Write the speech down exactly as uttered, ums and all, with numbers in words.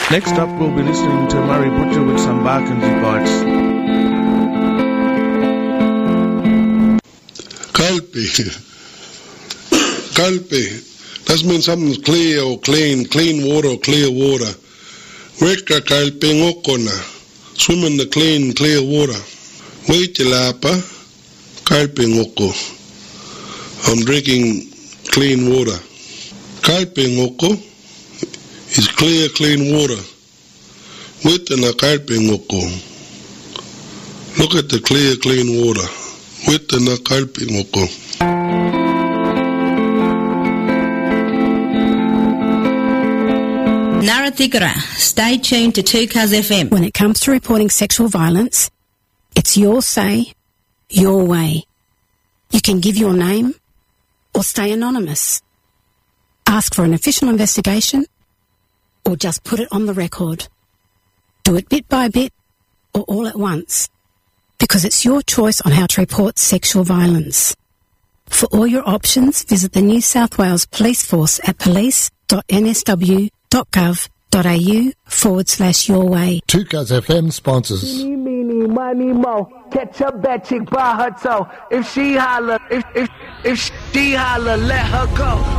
Next up, we'll be listening to Murray Butcher with some Barkensy Bites. Kalpi. Kalpi. That means something's clear or clean, clean water or clear water. Weka kalpi ngokona. Swim in the clean, clear water. Waitilapa. Kalpi ngoko. I'm drinking clean water. Kalpi ngoko is clear, clean water. Witana kalpi ngoko. Look at the clear, clean water. Witana kalpi ngoko. Narathigara, stay tuned to two Cuz F M. When it comes to reporting sexual violence, it's your say, your way. You can give your name or stay anonymous. Ask for an official investigation or just put it on the record. Do it bit by bit or all at once, because it's your choice on how to report sexual violence. For all your options, visit the New South Wales Police Force at police.nsw.gov.au forward slash your way. two Cuz F M sponsors. Meeny, meeny, money, mo. Catch a bad chick by her toe. If she holler, if, if, if she holler, let her go.